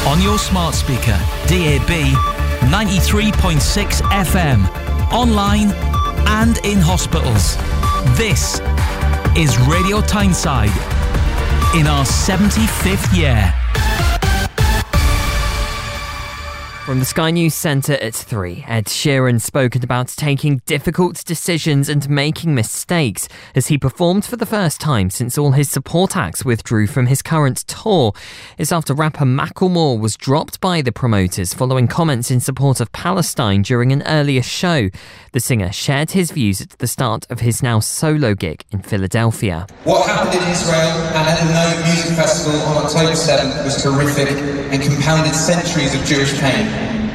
On your smart speaker, DAB, 93.6 FM, online and in hospitals. This is Radio Tyneside in our 75th year. From the Sky News Centre at 3, Ed Sheeran spoke about taking difficult decisions and making mistakes as he performed for the first time since all his support acts withdrew from his current tour. It's after rapper Macklemore was dropped by the promoters following comments in support of Palestine during an earlier show. The singer shared his views at the start of his now solo gig in Philadelphia. What happened in Israel and at the Node Music Festival on October 7th was horrific and compounded centuries of Jewish pain.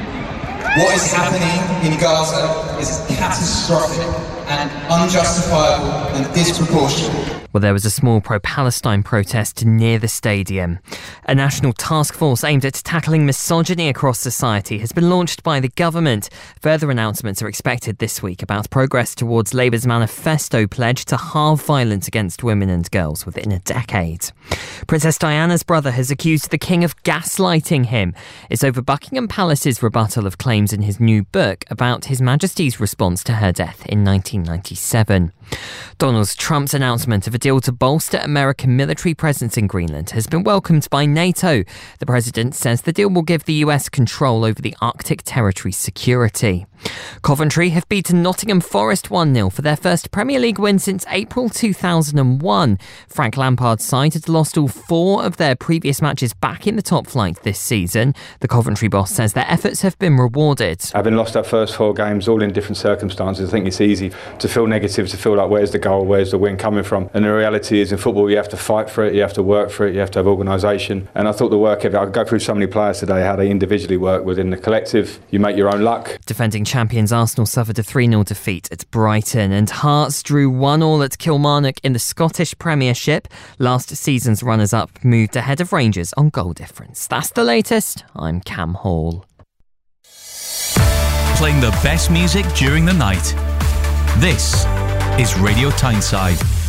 What is happening in Gaza is catastrophic and unjustifiable and disproportionate. Well, there was a small pro-Palestine protest near the stadium. A national task force aimed at tackling misogyny across society has been launched by the government. Further announcements are expected this week about progress towards Labour's manifesto pledge to halve violence against women and girls within a decade. Princess Diana's brother has accused the king of gaslighting him. It's over Buckingham Palace's rebuttal of claims in his new book about His Majesty's response to her death in 1997. Donald Trump's announcement of a deal to bolster American military presence in Greenland has been welcomed by NATO. The president says the deal will give the US control over the Arctic territory's security. Coventry have beaten Nottingham Forest 1-0 for their first Premier League win since April 2001. Frank Lampard's side had lost all 4 of their previous matches back in the top flight this season. The Coventry boss says their efforts have been rewarded. Having lost our first 4 games, all in different circumstances, I think it's easy to feel negative, to feel like where's the goal, where's the win coming from. And the reality is in football you have to fight for it, you have to work for it, you have to have organisation. And I thought the work of it, I could go through so many players today, how they individually work within the collective. You make your own luck. Defending champions Arsenal suffered a 3-0 defeat at Brighton, and Hearts drew 1-1 at Kilmarnock in the Scottish Premiership. Last season's runners-up moved ahead of Rangers on goal difference. That's the latest. I'm Cam Hall. Playing the best music during the night. This is Radio Tyneside.